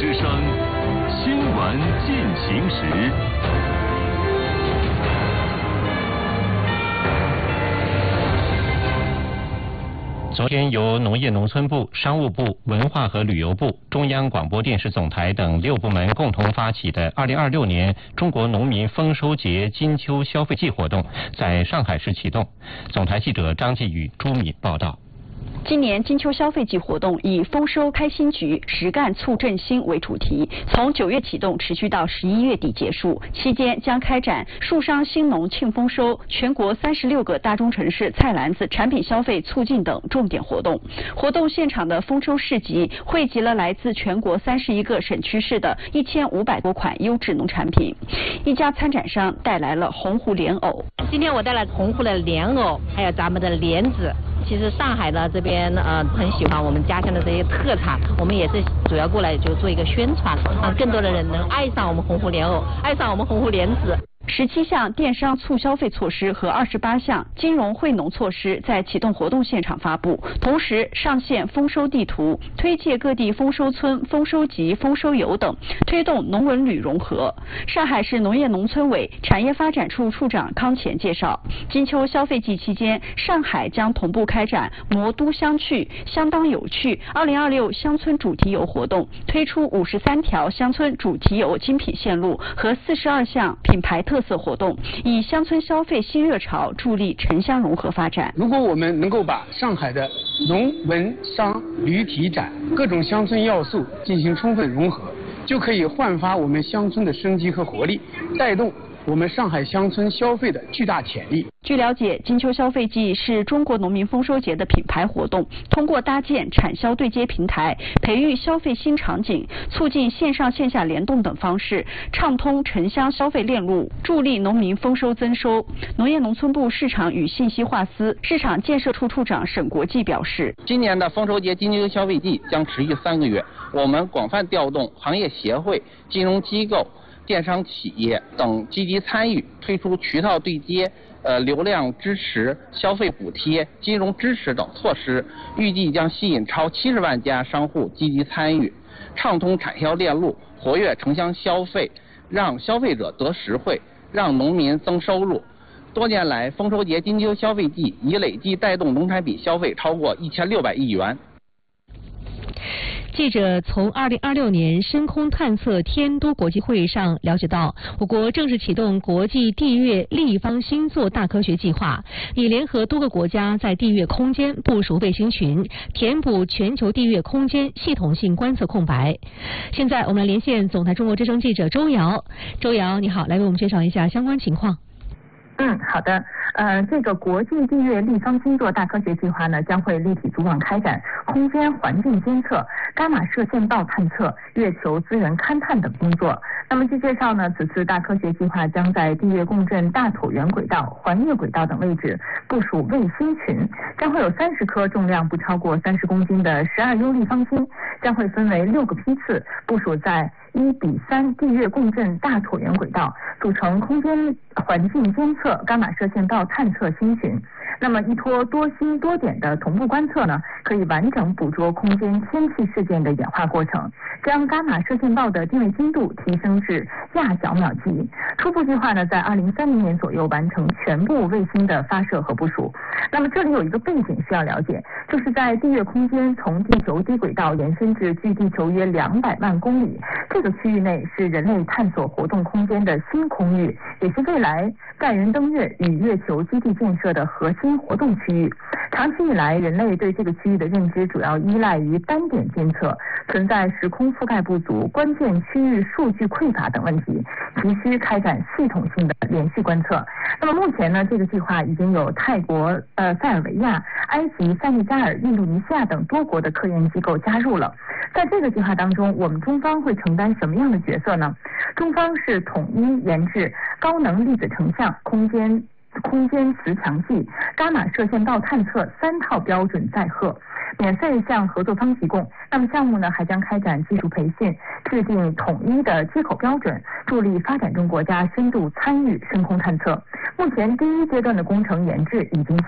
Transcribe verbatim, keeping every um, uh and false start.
之声，新闻进行时。 昨天，由农业农村部、商务部、文化和旅游部、中央广播电视总台等六部门共同发起的二零二六年中国农民丰收节金秋消费季活动在上海市启动。总台记者张继宇、朱敏报道。 今年金秋消费季活动以丰收开新局，实干促振兴为主题，从九月启动，持续到十一月底结束。期间将开展树商兴农庆丰收、全国三十六个大中城市菜篮子产品消费促进等重点活动。活动现场的丰收市集汇集了来自全国三十一个省区市的一千五百多款优质农产品。一家参展商带来了红湖莲藕。 今天我带来红湖的莲藕，还有咱们的莲子。其实上海呢这边呃很喜欢我们家乡的这些特产，我们也是主要过来就做一个宣传，让更多的人能爱上我们红湖莲藕，爱上我们红湖莲子。 十七项电商促消费措施和二十八项金融惠农措施在启动活动现场发布，同时上线丰收地图，推介各地丰收村、丰收集、丰收游等，推动农文旅融合。上海市农业农村委产业发展处处长康乾介绍，金秋消费季期间，上海将同步开展魔都相趣、相当有趣二零二六乡村主题游活动，推出五十三条乡村主题游精品线路和四十二项品牌特色活动，以乡村消费新热潮助力城乡融合发展。 如果我们能够把上海的农文商旅体展各种乡村要素进行充分融合，就可以焕发我们乡村的生机和活力，带动我们上海乡村消费的巨大潜力。 据了解，金秋消费季是中国农民丰收节的品牌活动，通过搭建产销对接平台，培育消费新场景，促进线上线下联动等方式，畅通城乡消费链路，助力农民丰收增收。农业农村部市场与信息化司市场建设处处长沈国际表示， 今年的丰收节金秋消费季将持续三个月，我们广泛调动行业协会、金融机构、电商企业等积极参与，推出渠道对接、呃流量支持、消费补贴、金融支持等措施，预计将吸引超七十万家商户积极参与，畅通产销链路，活跃城乡消费，让消费者得实惠，让农民增收入。多年来，丰收节金秋消费季已累计带动农产品消费超过一千六百亿元。 记者从二零二六年深空探测天都国际会议上了解到，我国正式启动国际地月立方星座大科学计划，以联合多个国家在地月空间部署卫星群，填补全球地月空间系统性观测空白。现在我们来连线总台中国之声记者周瑶。周瑶，你好，来为我们介绍一下相关情况。 嗯，好的。呃，这个国际地月立方星座大科学计划呢，将会立体组网开展空间环境监测、伽马射线道探测、月球资源勘探等工作。那么据介绍呢，此次大科学计划将在地月共振大椭圆轨道、环月轨道等位置部署卫星群，将会有三十颗重量不超过三十公斤的十二 U 立方星，将会分为六个批次，部署在一比三地月共振大椭圆轨道，组成空间环境监测、伽马射线道探测星群。那么依托多星多点的同步观测呢，可以完整捕捉空间天气事件的演化过程，将伽马射线道的定位精度提升至亚小秒级。初步计划呢，在二零三零年左右完成全部卫星的发射和部署。那么这里有一个背景需要了解，就是在地月空间从地球低轨道延伸至距地球约两百万公里，这个区域内是人类探索活动空间的新空域，也是未来载人登月与月球基地建设的核心活动区域。长期以来，人类对这个区域的认知主要依赖于单点监测，存在时空覆盖不足、关键区域数据匮乏等问题，急需开展系统性的连续观测。那么目前呢，这个计划已经有泰国、呃塞尔维亚、埃及、塞内加尔、印度尼西亚等多国的科研机构加入了。在这个计划当中，我们中方会承担什么样的角色呢？中方是统一研制高能粒子成像、空间空间磁强计、伽马射线道探测三套标准载荷，免费向合作方提供。那么项目呢，还将开展技术培训，制定统一的接口标准，助力发展中国家深度参与深空探测。目前第一阶段的工程研制已经